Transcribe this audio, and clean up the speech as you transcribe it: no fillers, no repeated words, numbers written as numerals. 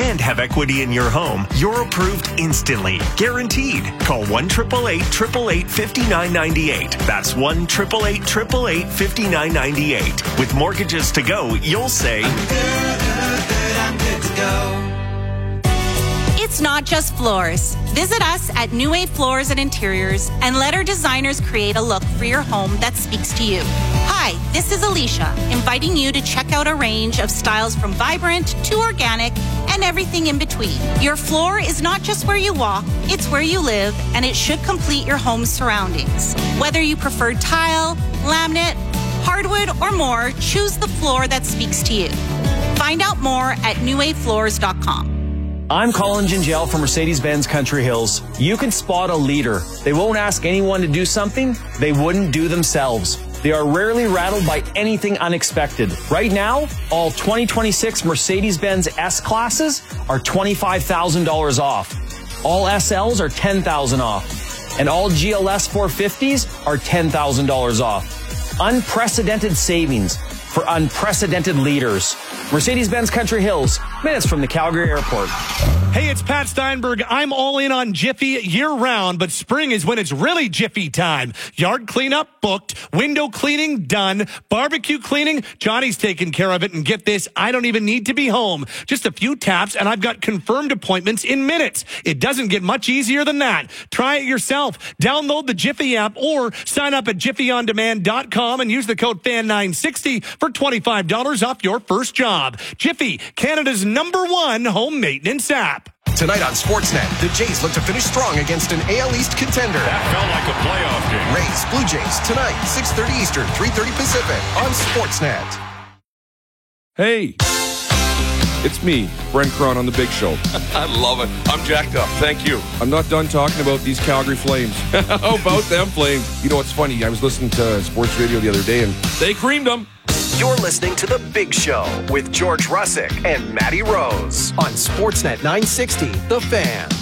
and have equity in your home, you're approved instantly. Guaranteed. Call 1-888-888-5998. That's 1-888-888-5998. With mortgages to go, you'll say, I'm good to go. It's not just floors. Visit us at New Wave Floors and Interiors and let our designers create a look for your home that speaks to you. Hi, this is Alicia, inviting you to check out a range of styles from vibrant to organic and everything in between. Your floor is not just where you walk, it's where you live, and it should complete your home's surroundings. Whether you prefer tile, laminate, hardwood, or more, choose the floor that speaks to you. Find out more at newwavefloors.com. I'm Colin Gingell from Mercedes-Benz Country Hills. You can spot a leader. They won't ask anyone to do something they wouldn't do themselves. They are rarely rattled by anything unexpected. Right now, all 2026 Mercedes-Benz S-Classes are $25,000 off. All SLs are $10,000 off. And all GLS 450s are $10,000 off. Unprecedented savings for unprecedented leaders. Mercedes-Benz Country Hills, minutes from the Calgary Airport. Hey, it's Pat Steinberg. I'm all in on Jiffy year-round, but spring is when it's really Jiffy time. Yard cleanup booked, window cleaning done, barbecue cleaning, Johnny's taking care of it, and get this, I don't even need to be home. Just a few taps, and I've got confirmed appointments in minutes. It doesn't get much easier than that. Try it yourself. Download the Jiffy app or sign up at jiffyondemand.com and use the code FAN960 for $25 off your first job. Jiffy, Canada's #1 home maintenance app. Tonight on Sportsnet, the Jays look to finish strong against an AL East contender. That felt like a playoff game. Rays, Blue Jays, tonight, 6:30 Eastern, 3:30 Pacific on Sportsnet. Hey, it's me, Brent Cron on The Big Show. I love it. I'm jacked up. Thank you. I'm not done talking about these Calgary Flames. How about them Flames? You know what's funny? I was listening to sports radio the other day, and they creamed them. You're listening to The Big Show with George Russick and Matty Rose On Sportsnet 960, The Fan.